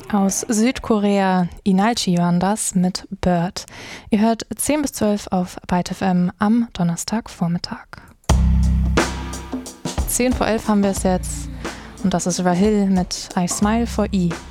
Aus Südkorea, Inalchi waren das mit Bird. Ihr hört 10 bis 12 auf Byte FM am Donnerstagvormittag. 10 vor 11 haben wir es jetzt und das ist Rahil mit I Smile for E.